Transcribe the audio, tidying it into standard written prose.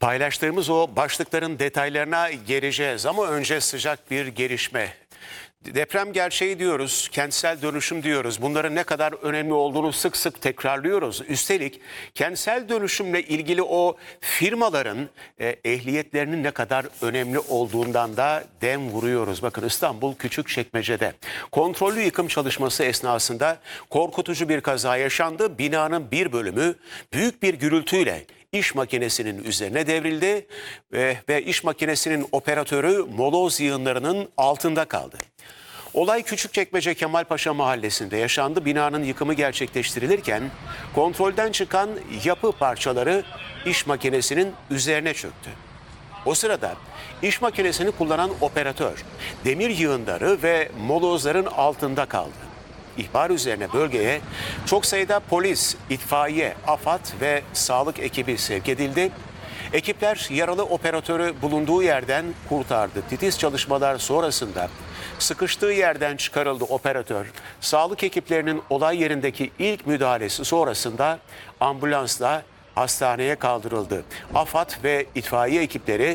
Paylaştığımız o başlıkların detaylarına geleceğiz ama önce sıcak bir gelişme. Deprem gerçeği diyoruz, kentsel dönüşüm diyoruz. Bunların ne kadar önemli olduğunu sık sık tekrarlıyoruz. Üstelik kentsel dönüşümle ilgili o firmaların ehliyetlerinin ne kadar önemli olduğundan da dem vuruyoruz. Bakın İstanbul Küçükçekmece'de kontrollü yıkım çalışması esnasında korkutucu bir kaza yaşandı. Binanın bir bölümü büyük bir gürültüyle İş makinesinin üzerine devrildi ve iş makinesinin operatörü moloz yığınlarının altında kaldı. Olay Küçükçekmece Kemalpaşa Mahallesi'nde yaşandı. Binanın yıkımı gerçekleştirilirken kontrolden çıkan yapı parçaları iş makinesinin üzerine çöktü. O sırada iş makinesini kullanan operatör demir yığınları ve molozların altında kaldı. İhbar üzerine bölgeye çok sayıda polis, itfaiye, AFAD ve sağlık ekibi sevk edildi. Ekipler yaralı operatörü bulunduğu yerden kurtardı. Titiz çalışmalar sonrasında sıkıştığı yerden çıkarıldı operatör. Sağlık ekiplerinin olay yerindeki ilk müdahalesi sonrasında ambulansla hastaneye kaldırıldı. AFAD ve itfaiye ekipleri